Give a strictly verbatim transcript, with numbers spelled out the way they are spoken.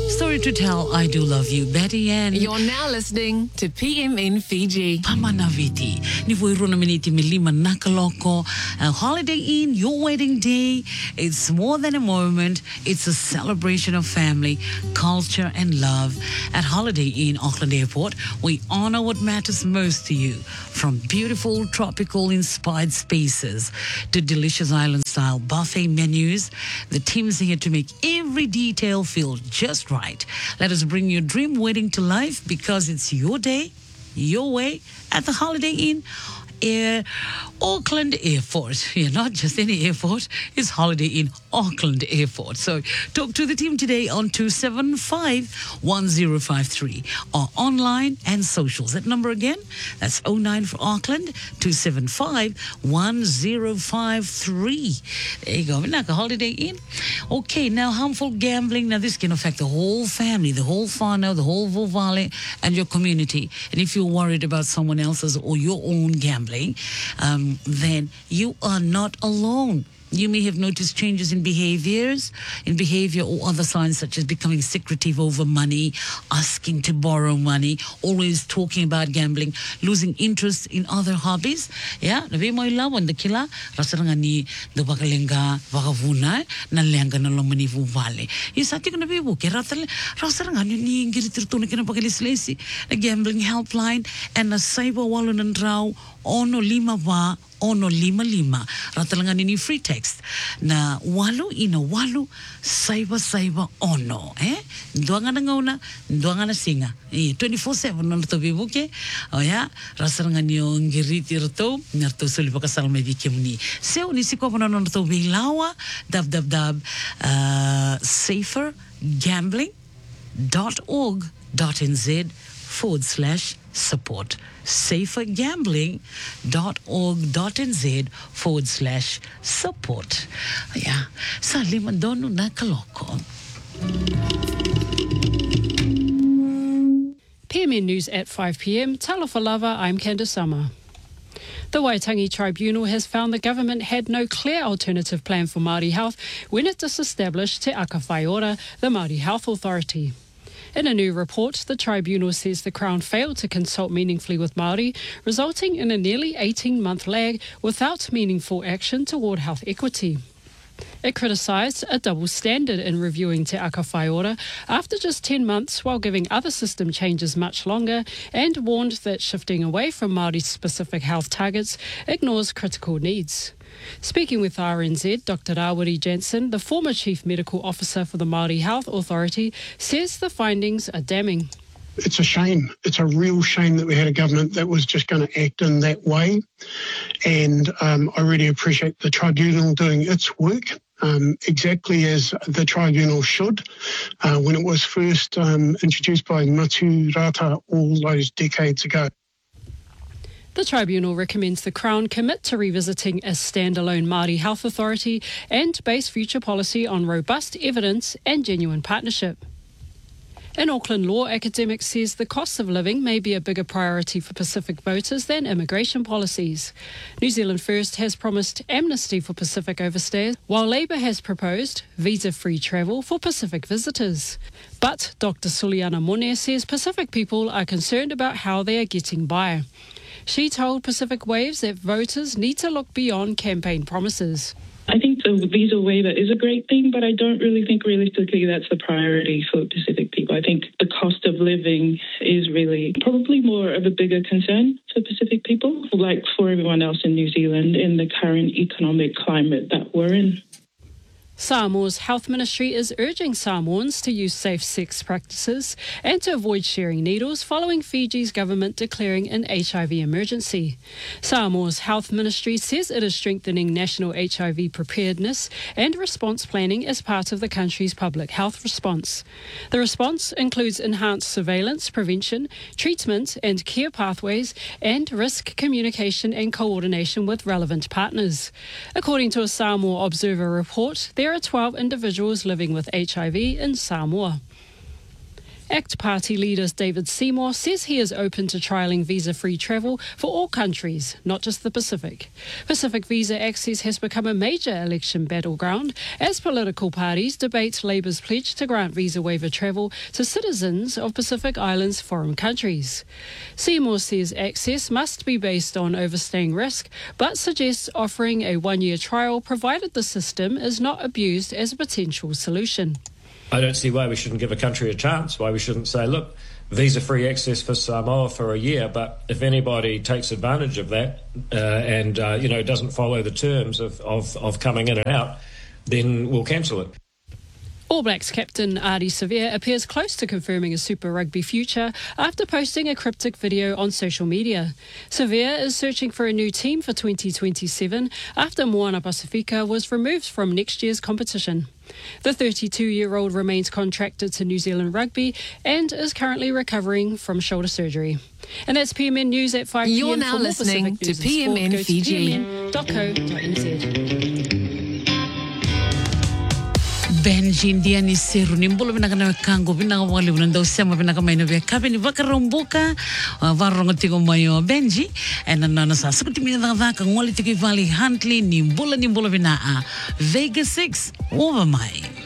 Story to tell, I do love you, Betty Ann. You're now listening to P M N Fiji. Pamanaviti, ni voi runa miniti milima nakaloko. A Holiday Inn, your wedding day. It's more than a moment. It's a celebration of family, culture, and love. At Holiday Inn, Auckland Airport, we honor what matters most to you. From beautiful, tropical, inspired spaces to delicious island-style buffet menus, the team's here to make every detail feel just right. Let us bring your dream wedding to life because it's your day, your way at the Holiday Inn. Air, Auckland Airport. Yeah, not just any airport. It's Holiday Inn Auckland Airport. So talk to the team today on two seven five, one zero five three or online and socials. That number again, that's oh nine for Auckland, two seven five, one zero five three. There you go. Like a Holiday Inn. Okay, now harmful gambling. Now this can affect the whole family, the whole whānau, the whole Vovale and your community. And if you're worried about someone else's or your own gambling, Um, then you are not alone. You may have noticed changes in behaviors, in behavior or other signs such as becoming secretive over money, asking to borrow money, always talking about gambling, losing interest in other hobbies. Yeah, nabi mo ilawan the kila rasaranga ni the bakalenga vakavuna na lenga na lomani vuvale. Isati ko nabi bu ke ratal rasaranga ni ngiritir tuna kina pakalislesi a gambling helpline and a cyber walun rao ono lima wa ono lima lima ratalanga ni free text na walu ina walu saiba saiba ono eh nduanga na ngauna nduanga na singa eh twenty-four seven no to bibuke oh ya ratalanga ni ngiriti rto narto suli pakasal me dikemni se oni siko no no to bilawa dab dab dab uh, safer gambling dot org dot nz forward slash support safergambling dot org dot nz forward slash support. Yeah, sa limandono na kaloko. P M N News at five p m. Talofa lava, I'm Candice Summer. The Waitangi Tribunal has found the government had no clear alternative plan for Māori health when it disestablished Te Aka Whaiora, the Māori Health Authority. In a new report, the tribunal says the Crown failed to consult meaningfully with Māori, resulting in a nearly eighteen-month lag without meaningful action toward health equity. It criticised a double standard in reviewing Te Aka Whaiora after just ten months while giving other system changes much longer, and warned that shifting away from Māori-specific health targets ignores critical needs. Speaking with R N Z, Doctor Rawiri Jansen, the former Chief Medical Officer for the Māori Health Authority, says the findings are damning. It's a shame. It's a real shame that we had a government that was just going to act in that way. And um, I really appreciate the tribunal doing its work, um, exactly as the tribunal should, uh, when it was first um, introduced by Matu Rata all those decades ago. The tribunal recommends the Crown commit to revisiting a standalone Māori Health Authority and base future policy on robust evidence and genuine partnership. An Auckland law academic says the cost of living may be a bigger priority for Pacific voters than immigration policies. New Zealand First has promised amnesty for Pacific overstayers, while Labour has proposed visa-free travel for Pacific visitors. But Doctor Suliana Mone says Pacific people are concerned about how they are getting by. She told Pacific Waves that voters need to look beyond campaign promises. I think the visa waiver is a great thing, but I don't really think realistically that's the priority for Pacific people. I think the cost of living is really probably more of a bigger concern for Pacific people, like for everyone else in New Zealand in the current economic climate that we're in. Samoa's health ministry is urging Samoans to use safe sex practices and to avoid sharing needles following Fiji's government declaring an H I V emergency. Samoa's health ministry says it is strengthening national H I V preparedness and response planning as part of the country's public health response. The response includes enhanced surveillance, prevention, treatment and care pathways, and risk communication and coordination with relevant partners. According to a Samoa Observer report, there There are twelve individuals living with H I V in Samoa. ACT Party leader David Seymour says he is open to trialling visa-free travel for all countries, not just the Pacific. Pacific visa access has become a major election battleground as political parties debate Labour's pledge to grant visa waiver travel to citizens of Pacific Islands foreign countries. Seymour says access must be based on overstaying risk, but suggests offering a one-year trial provided the system is not abused as a potential solution. I don't see why we shouldn't give a country a chance, why we shouldn't say, look, visa-free access for Samoa for a year, but if anybody takes advantage of that uh, and, uh, you know, doesn't follow the terms of, of, of coming in and out, then we'll cancel it. All Blacks captain Ardie Savea appears close to confirming a Super Rugby future after posting a cryptic video on social media. Savea is searching for a new team for twenty twenty-seven after Moana Pacifica was removed from next year's competition. The thirty-two-year-old remains contracted to New Zealand Rugby and is currently recovering from shoulder surgery. And that's P M N News at five p m. You're now for more listening Pacific to news P M N and sport, go to Fiji. p m n dot co dot n z. Benji ndia ni seru ni mbolo vinaka na kango vinaka wale vinanda usema vinaka maino vya kabe ni vaka romboka varongo tiko mayo Benji ena nana sa sukuti mina vaka ngoli tiki Valley Huntley ni mbolo ni mbolo vinaa Vegas six over my